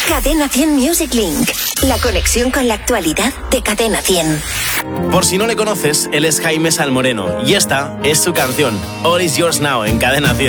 Cadena 100 Music Link. La conexión con la actualidad de Cadena 100. Por si no le conoces, él es Jaime Salmoreno y esta es su canción All Is Yours Now en Cadena 100.